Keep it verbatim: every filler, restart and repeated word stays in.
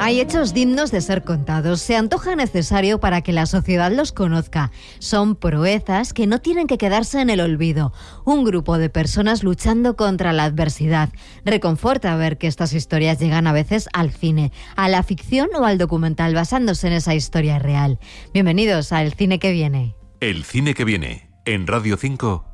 Hay hechos dignos de ser contados. Se antoja necesario para que la sociedad los conozca. Son proezas que no tienen que quedarse en el olvido. Un grupo de personas luchando contra la adversidad. Reconforta ver que estas historias llegan a veces al cine, a la ficción o al documental basándose en esa historia real. Bienvenidos a El Cine que Viene. El Cine que Viene, en Radio cinco